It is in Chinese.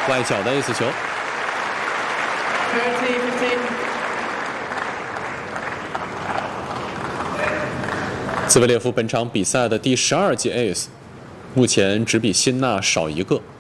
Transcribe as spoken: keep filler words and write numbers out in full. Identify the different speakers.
Speaker 1: 外角的 ace 球。兹维列夫本场比赛的第十二记 ace， 目前只比辛纳少一个。